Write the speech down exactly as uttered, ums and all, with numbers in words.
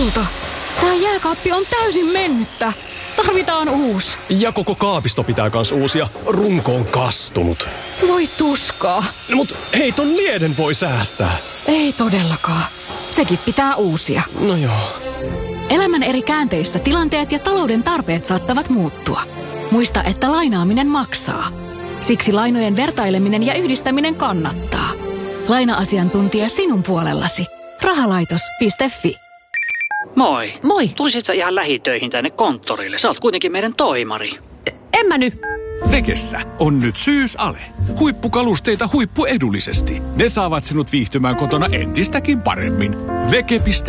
Kulta, tää jääkaappi on täysin mennyttä. Tarvitaan uusi. Ja koko kaapisto pitää kans uusia. Runko on kastunut. Voi tuskaa. No, mut hei, ton lieden voi säästää. Ei todellakaan. Sekin pitää uusia. No joo. Elämän eri käänteissä tilanteet ja talouden tarpeet saattavat muuttua. Muista, että lainaaminen maksaa. Siksi lainojen vertaileminen ja yhdistäminen kannattaa. Laina-asiantuntija sinun puolellasi. Rahalaitos piste fi. Moi. Moi. Tulisit sä ihan lähitöihin tänne konttorille? Sä oot kuitenkin meidän toimari. En mä nyt. Vekessä on nyt syysale. Huippukalusteita huippuedullisesti. Ne saavat sinut viihtymään kotona entistäkin paremmin. Veke piste fi